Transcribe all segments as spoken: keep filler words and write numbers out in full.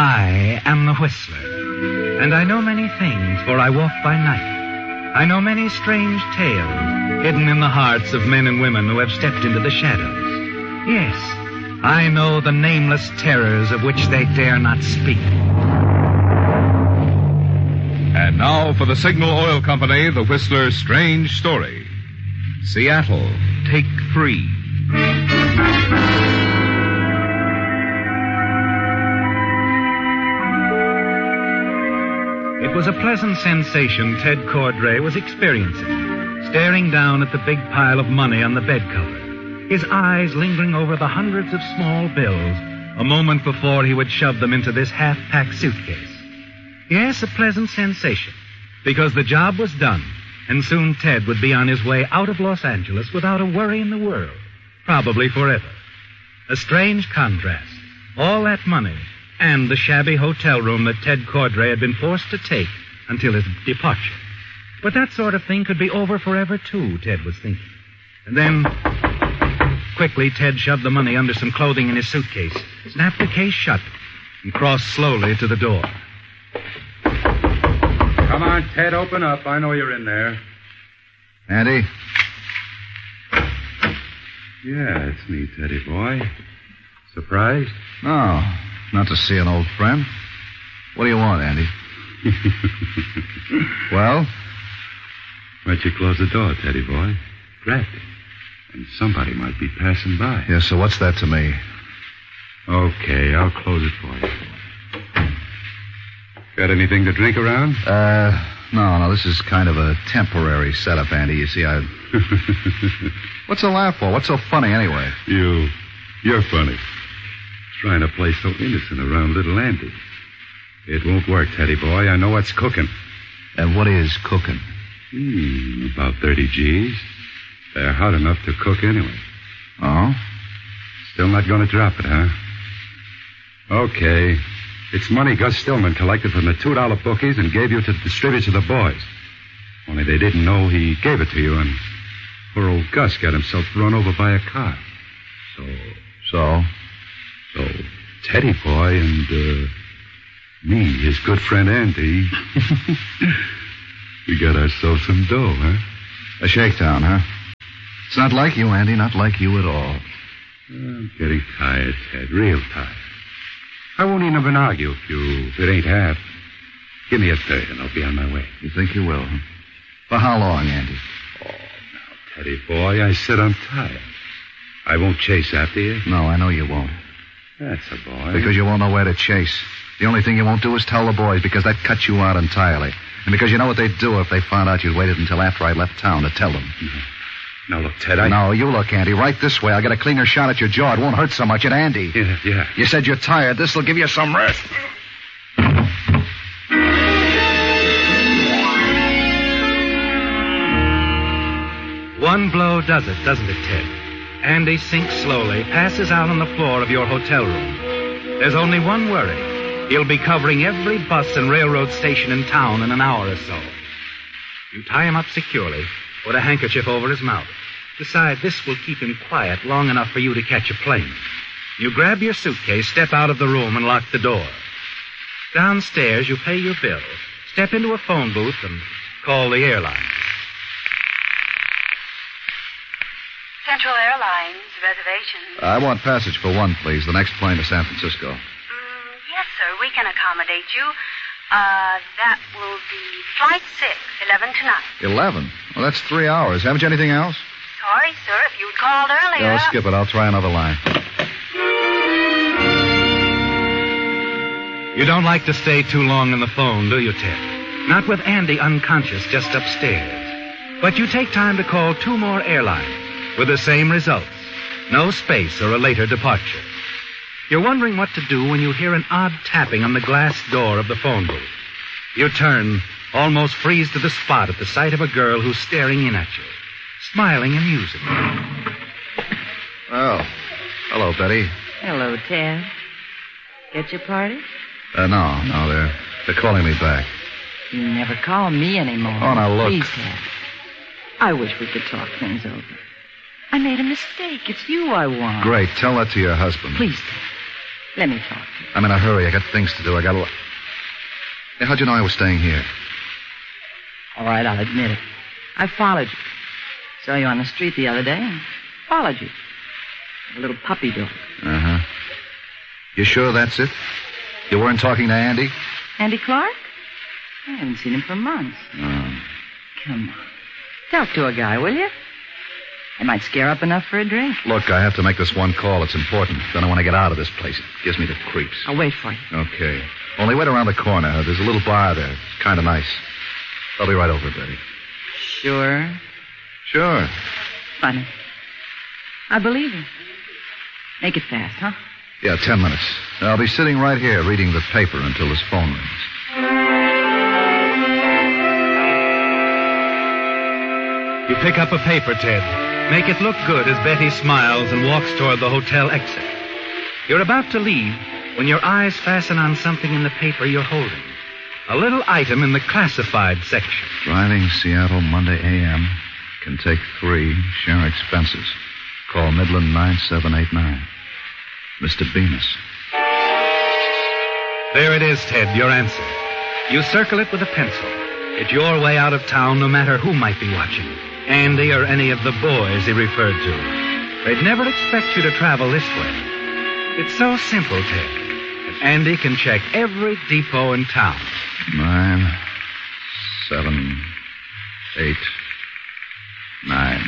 I am the Whistler, and I know many things, for I walk by night. I know many strange tales hidden in the hearts of men and women who have stepped into the shadows. Yes, I know the nameless terrors of which they dare not speak. And now for the Signal Oil Company, the Whistler's strange story. Seattle, take three. It was a pleasant sensation Ted Cordray was experiencing, staring down at the big pile of money on the bed cover, his eyes lingering over the hundreds of small bills a moment before he would shove them into this half-packed suitcase. Yes, a pleasant sensation, because the job was done, and soon Ted would be on his way out of Los Angeles without a worry in the world, probably forever. A strange contrast, all that money, and the shabby hotel room that Ted Cordray had been forced to take until his departure. But that sort of thing could be over forever, too, Ted was thinking. And then, quickly, Ted shoved the money under some clothing in his suitcase, snapped the case shut, and crossed slowly to the door. Come on, Ted, open up. I know you're in there. Andy? Yeah, it's me, Teddy boy. Surprised? No, not to see an old friend. What do you want, Andy? Well? Why don't you close the door, Teddy boy? Cracked it. And somebody might be passing by. Yeah, so what's that to me? Okay, I'll close it for you. Got anything to drink around? Uh, no, no, this is kind of a temporary setup, Andy. You see, I... What's the laugh for? What's so funny, anyway? You. You're funny. Trying to play so innocent around little Andy. It won't work, Teddy boy. I know what's cooking. And what is cooking? Hmm, about thirty G's. They're hot enough to cook anyway. Oh? Still not going to drop it, huh? Okay. It's money Gus Stillman collected from the two dollar bookies and gave you to distribute to the boys. Only they didn't know he gave it to you, and poor old Gus got himself run over by a car. So... So? So, Teddy boy and, uh, me, his good friend Andy, we got ourselves some dough, huh? A shakedown, huh? It's not like you, Andy, not like you at all. I'm getting tired, Ted, real tired. I won't even argue if you, if it ain't half. Give me a third and I'll be on my way. You think you will, huh? For how long, Andy? Oh, now, Teddy boy, I said I'm tired. I won't chase after you. No, I know you won't. That's a boy. Because you won't know where to chase. The only thing you won't do is tell the boys, because that cuts you out entirely. And because you know what they'd do if they found out you'd waited until after I left town to tell them. Mm-hmm. Now, look, Ted, I... No, you look, Andy, right this way. I'll get a cleaner shot at your jaw. It won't hurt so much at Andy. Yeah, yeah. You said you're tired. This'll give you some rest. One blow does it, doesn't it, Ted? Andy sinks slowly, passes out on the floor of your hotel room. There's only one worry. He'll be covering every bus and railroad station in town in an hour or so. You tie him up securely, put a handkerchief over his mouth. Decide this will keep him quiet long enough for you to catch a plane. You grab your suitcase, step out of the room, and lock the door. Downstairs, you pay your bill, step into a phone booth, and call the airline. Central Airlines, reservations. I want passage for one, please. The next plane to San Francisco. Mm, yes, sir. We can accommodate you. Uh, that will be flight six, eleven tonight. Eleven? Well, that's three hours. Haven't you anything else? Sorry, sir. If you'd called earlier... No, skip it. I'll try another line. You don't like to stay too long on the phone, do you, Ted? Not with Andy unconscious just upstairs. But you take time to call two more airlines with the same results. No space or a later departure. You're wondering what to do when you hear an odd tapping on the glass door of the phone booth. You turn, almost freeze to the spot at the sight of a girl who's staring in at you, smiling amusingly. Oh, hello, Betty. Hello, Ted. Get your party? Uh, no, no, they're, they're calling me back. You never call me anymore. Oh, now look. Please, Ted. I wish we could talk things over. I made a mistake. It's you I want. Great. Tell that to your husband. Please, Ted. Let me talk to you. I'm in a hurry. I got things to do. I got a... Hey, how'd you know I was staying here? All right, I'll admit it. I followed you. Saw you on the street the other day and followed you. A little puppy dog. Uh-huh. You sure that's it? You weren't talking to Andy? Andy Clark? I haven't seen him for months. Oh. Come on. Talk to a guy, will you? I might scare up enough for a drink. Look, I have to make this one call. It's important. Then I want to get out of this place. It gives me the creeps. I'll wait for you. Okay. Only wait around the corner. There's a little bar there. It's kind of nice. I'll be right over, Betty. Sure. Sure. Funny. I believe you. Make it fast, huh? Yeah, ten minutes. I'll be sitting right here reading the paper until his phone rings. You pick up a paper, Ted. Make it look good as Betty smiles and walks toward the hotel exit. You're about to leave when your eyes fasten on something in the paper you're holding. A little item in the classified section. Driving Seattle Monday A M Can take three. Share expenses. Call Midland nine seven eight nine. Mister Bemis. There it is, Ted, your answer. You circle it with a pencil. It's your way out of town no matter who might be watching. Andy or any of the boys he referred to. They'd never expect you to travel this way. It's so simple, Ted. Andy can check every depot in town. Nine, seven, eight, nine.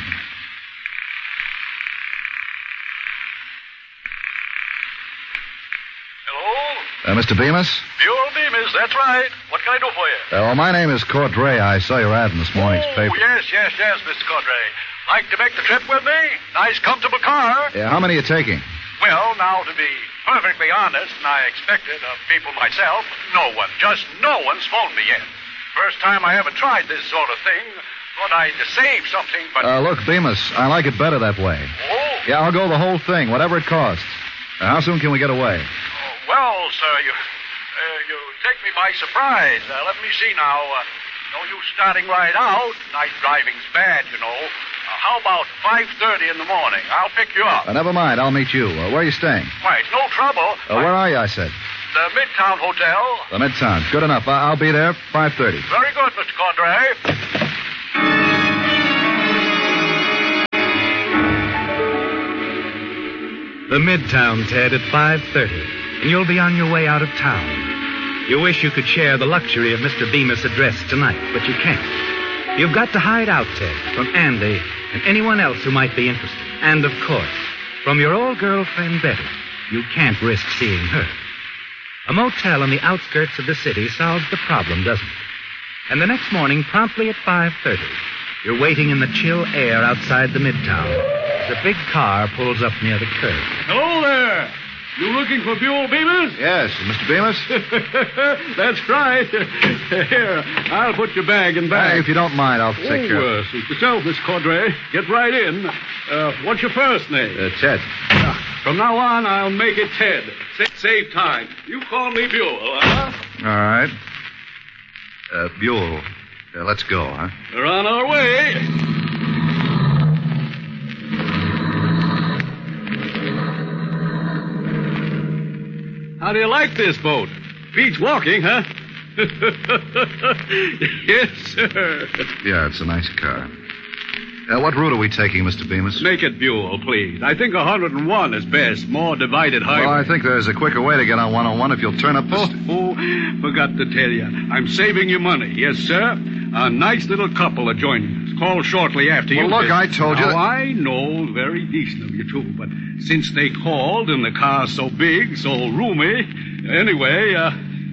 Hello? Uh, Mister Bemis? Buell Bemis, that's right. What can I do for you? Uh, well, my name is Cordray. I saw your ad in this morning's oh, paper. yes, yes, yes, Mister Cordray. Like to make the trip with me? Nice, comfortable car. Yeah, how many are you taking? Well, now, to be perfectly honest, and I expected of people myself, no one, just no one's phoned me yet. First time I ever tried this sort of thing. Thought I'd save something, but... Uh, look, Bemis, I like it better that way. Oh? Yeah, I'll go the whole thing, whatever it costs. Uh, how soon can we get away? Oh, well, sir, you uh, you take me by surprise. Uh, let me see now. Uh, no use starting right out. Night driving's bad, you know. Uh, how about five thirty in the morning? I'll pick you up. Uh, never mind, I'll meet you. Uh, where are you staying? Why, it's no trouble. Uh, where are you, I said? The Midtown Hotel. The Midtown. Good enough. I- I'll be there five thirty. Very good, Mister Cordray. The Midtown, Ted, at five thirty, and you'll be on your way out of town. You wish you could share the luxury of Mister Bemis' address tonight, but you can't. You've got to hide out, Ted, from Andy and anyone else who might be interested. And, of course, from your old girlfriend, Betty. You can't risk seeing her. A motel on the outskirts of the city solves the problem, doesn't it? And the next morning, promptly at five thirty, you're waiting in the chill air outside the Midtown. The big car pulls up near the curb. Hello there. You looking for Buell Bemis? Yes, Mister Bemis? That's right. Here, I'll put your bag in back. Hey, if you don't mind, I'll take oh, care of it. Uh, suit yourself, Miss Cordray. Get right in. Uh, what's your first name? Uh, Ted. Uh, from now on, I'll make it Ted. Sa- save time. You call me Buell, huh? All right. Uh, Buell. Uh, let's go, huh? We're on our way. How do you like this boat? Beats walking, huh? Yes, sir. Yeah, it's a nice car. Uh, what route are we taking, Mister Bemis? Make it Buell, please. I think one oh one is best. More divided highway. Well, I think there's a quicker way to get on one oh one if you'll turn up the... Oh, St- oh, forgot to tell you. I'm saving you money. Yes, sir. A nice little couple are joining us. Call shortly after you. Well, look, I told you... Oh, that- I know. Very decent of you, too. But since they called and the car's so big, so roomy... Anyway, uh...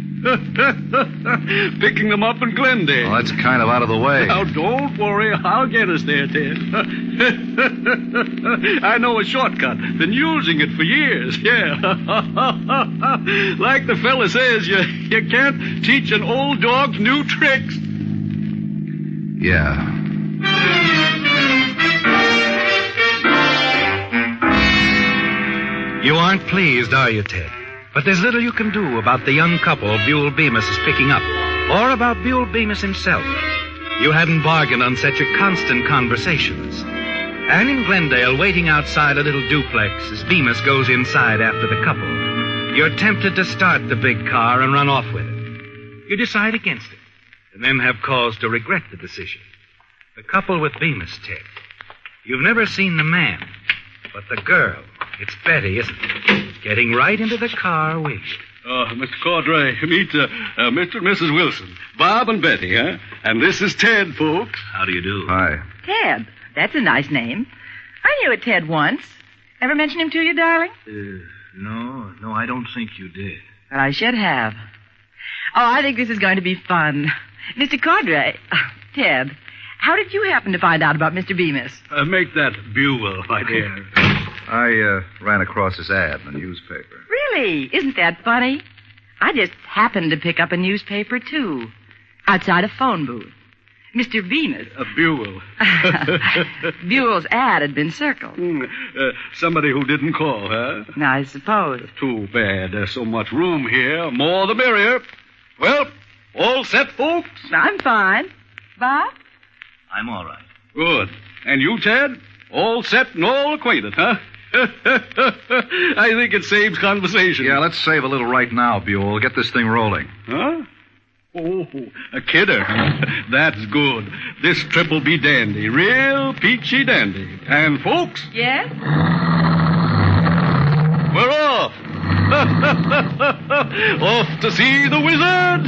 picking them up in Glendale. Well, that's kind of out of the way. Now, don't worry. I'll get us there, Ted. I know a shortcut. Been using it for years. Yeah. Like the fella says, you, you can't teach an old dog new tricks. Yeah. You aren't pleased, are you, Ted? But there's little you can do about the young couple Buell Bemis is picking up, or about Buell Bemis himself. You hadn't bargained on such a constant conversations. And in Glendale, waiting outside a little duplex as Bemis goes inside after the couple, You're tempted to start the big car and run off with it. You decide against it, and then have cause to regret the decision. The couple with Bemis, Ted. You've never seen the man, but the girl, it's Betty, isn't it? Getting right into the car with you. Oh, Mister Cordray, meet uh, uh, Mister and Missus Wilson. Bob and Betty, huh? And this is Ted, folks. How do you do? Hi. Ted. That's a nice name. I knew a Ted once. Ever mention him to you, darling? Uh, no, no, I don't think you did. But I should have. Oh, I think this is going to be fun. Mister Cordray, uh, Ted, how did you happen to find out about Mister Bemis? Uh, make that bugle, my dear. I uh, ran across his ad in the newspaper. Really? Isn't that funny? I just happened to pick up a newspaper, too. Outside a phone booth. Mister Bemis. A bugle. Buell's ad had been circled. Mm, uh, somebody who didn't call, huh? I suppose. Too bad. There's so much room here. More the merrier. Well, all set, folks? I'm fine. Bob? I'm all right. Good. And you, Ted? All set and all acquainted, huh? I think it saves conversation. Yeah, let's save a little right now, Buell. Get this thing rolling. Huh? Oh, a kidder. That's good. This trip will be dandy. Real peachy dandy. And, folks, Yes? we're off. Off to see the wizard.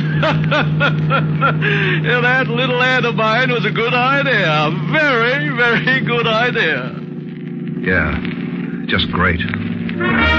Yeah, that little ad of mine was a good idea. A very, very good idea. Yeah, just great.